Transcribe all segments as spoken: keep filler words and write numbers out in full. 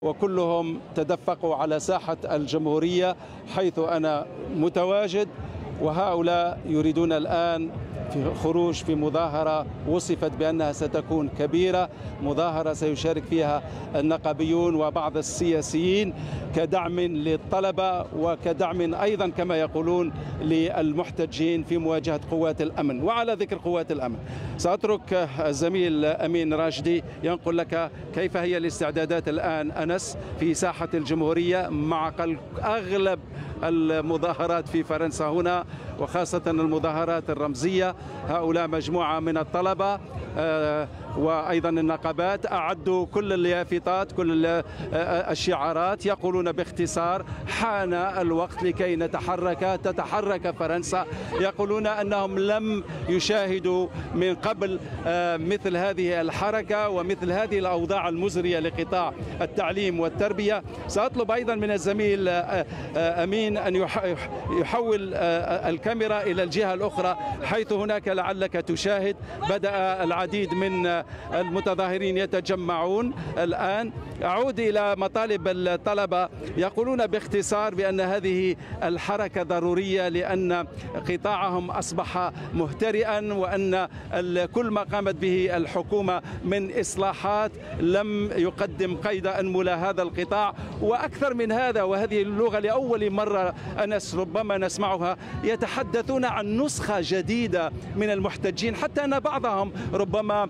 وكلهم تدفقوا على ساحة الجمهورية حيث أنا متواجد، وهؤلاء يريدون الآن في خروج في مظاهرة وصفت بأنها ستكون كبيرة، مظاهرة سيشارك فيها النقابيون وبعض السياسيين كدعم للطلبة وكدعم أيضا كما يقولون للمحتجين في مواجهة قوات الأمن. وعلى ذكر قوات الأمن سأترك الزميل أمين راشدي ينقل لك كيف هي الاستعدادات الآن أنس في ساحة الجمهورية مع أغلب المظاهرات في فرنسا هنا، وخاصة المظاهرات الرمزية. هؤلاء مجموعة من الطلبة وأيضا النقابات أعدوا كل اليافطات كل الشعارات يقولون باختصار: حان الوقت لكي نتحرك، تتحرك فرنسا. يقولون أنهم لم يشاهدوا من قبل مثل هذه الحركة ومثل هذه الأوضاع المزرية لقطاع التعليم والتربية. سأطلب أيضا من الزميل أمين أن يحول الكاميرا إلى الجهة الأخرى حيث هناك لعلك تشاهد بدأ العديد من المتظاهرين يتجمعون الآن. أعود إلى مطالب الطلبة، يقولون باختصار بأن هذه الحركة ضرورية لأن قطاعهم أصبح مهترئا، وأن كل ما قامت به الحكومة من إصلاحات لم يقدم قيد أنملة هذا القطاع. وأكثر من هذا، وهذه اللغة لأول مرة أنس ربما نسمعها، يتحدثون عن نسخة جديدة من المحتجين، حتى أن بعضهم ربما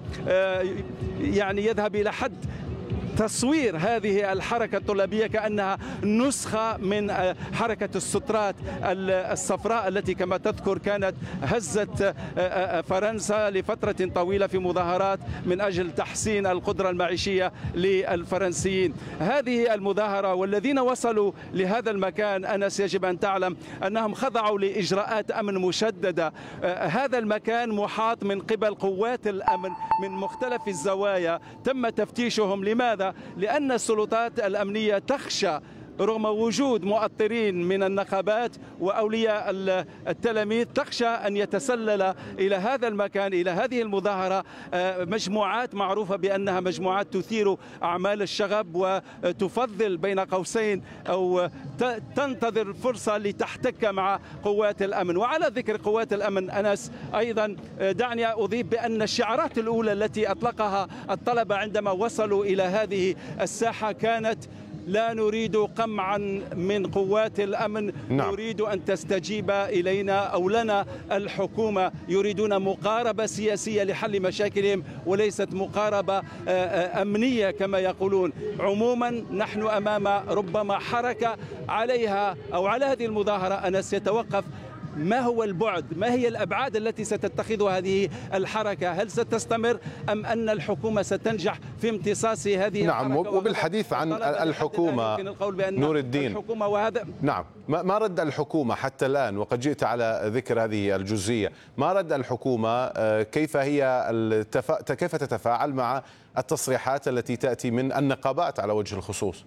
يعني يذهب إلى حد تصوير هذه الحركة الطلابية كأنها نسخة من حركة السترات الصفراء التي كما تذكر كانت هزت فرنسا لفترة طويلة في مظاهرات من أجل تحسين القدرة المعيشية للفرنسيين. هذه المظاهرة والذين وصلوا لهذا المكان أنس يجب أن تعلم أنهم خضعوا لإجراءات أمن مشددة. هذا المكان محاط من قبل قوات الأمن من مختلف الزوايا، تم تفتيشهم. لماذا؟ لأن السلطات الأمنية تخشى رغم وجود مؤطرين من النقابات وأولياء التلاميذ، تخشى أن يتسلل إلى هذا المكان إلى هذه المظاهرة مجموعات معروفة بأنها مجموعات تثير أعمال الشغب وتفضل بين قوسين أو تنتظر فرصة لتحتك مع قوات الأمن. وعلى ذكر قوات الأمن أنس أيضا دعني أضيف بأن الشعارات الأولى التي أطلقها الطلبة عندما وصلوا إلى هذه الساحة كانت: لا نريد قمعا من قوات الأمن، نعم. نريد أن تستجيب إلينا أو لنا الحكومة. يريدون مقاربة سياسية لحل مشاكلهم وليست مقاربة أمنية كما يقولون. عموما نحن أمام ربما حركة عليها أو على هذه المظاهرة أنس يتوقف ما هو البعد، ما هي الأبعاد التي ستتخذها هذه الحركة؟ هل ستستمر أم أن الحكومة ستنجح في امتصاص هذه نعم الحركة؟ وبالحديث عن الحكومة نور الدين، الحكومة وهذا نعم ما رد الحكومة حتى الآن؟ وقد جئت على ذكر هذه الجزئية، ما رد الحكومة؟ كيف هي التفا... كيف تتفاعل مع التصريحات التي تأتي من النقابات على وجه الخصوص؟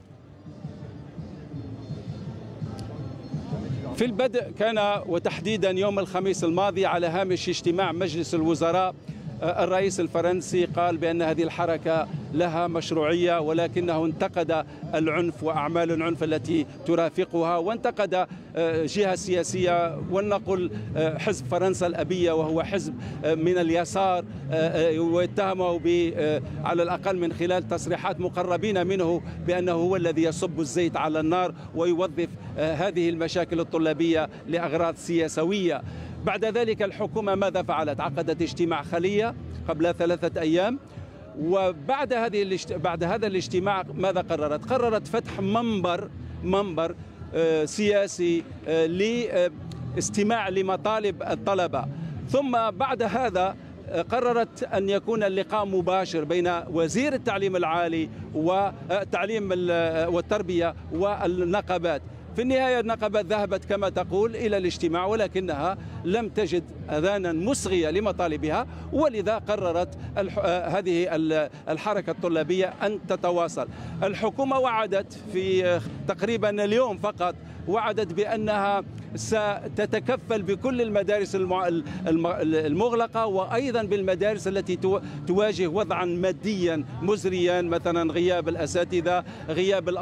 في البدء كان وتحديدا يوم الخميس الماضي على هامش اجتماع مجلس الوزراء الرئيس الفرنسي قال بأن هذه الحركة لها مشروعية، ولكنه انتقد العنف وأعمال العنف التي ترافقها، وانتقد جهة سياسية ولنقل حزب فرنسا الأبية وهو حزب من اليسار، واتهمه على الأقل من خلال تصريحات مقربين منه بأنه هو الذي يصب الزيت على النار ويوظف هذه المشاكل الطلابية لأغراض سياسية. بعد ذلك الحكومة ماذا فعلت؟ عقدت اجتماع خلية قبل ثلاثة أيام، وبعد هذه الاجت... بعد هذا الاجتماع ماذا قررت؟ قررت فتح منبر منبر آه سياسي آه لاستماع لمطالب الطلبة. ثم بعد هذا قررت أن يكون اللقاء مباشر بين وزير التعليم العالي والتعليم والتربية والنقابات. في النهاية النقابات ذهبت كما تقول إلى الاجتماع، ولكنها لم تجد أذانا مصغية لمطالبها، ولذا قررت هذه الحركة الطلابية أن تتواصل. الحكومة وعدت في تقريبا اليوم فقط وعدت بأنها ستتكفل بكل المدارس المغلقة وأيضا بالمدارس التي تواجه وضعا ماديا مزريا، مثلا غياب الأساتذة، غياب